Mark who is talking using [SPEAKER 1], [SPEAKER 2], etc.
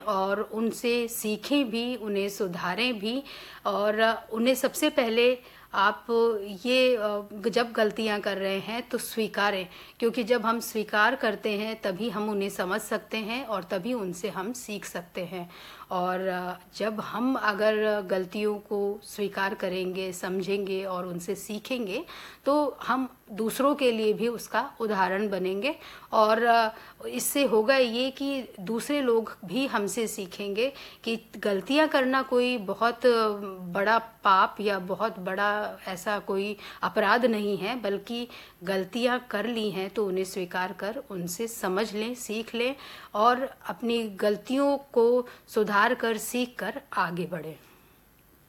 [SPEAKER 1] और उनसे सीखें भी, उन्हें सुधारें भी। और उन्हें सबसे पहले आप ये जब गलतियां कर रहे हैं तो स्वीकारें, क्योंकि जब हम स्वीकार करते हैं तभी हम उन्हें समझ सकते हैं और तभी उनसे हम सीख सकते हैं। और जब हम अगर गलतियों को स्वीकार करेंगे, समझेंगे और उनसे सीखेंगे तो हम दूसरों के लिए भी उसका उदाहरण बनेंगे। और इससे होगा ये कि दूसरे लोग भी हमसे सीखेंगे कि गलतियां करना कोई बहुत बड़ा पाप या बहुत बड़ा ऐसा कोई अपराध नहीं है, बल्कि गलतियां कर ली हैं तो उन्हें स्वीकार कर उनसे समझ लें, सीख लें और अपनी गलतियों को सुधार कर, सीख कर आगे बढ़ें।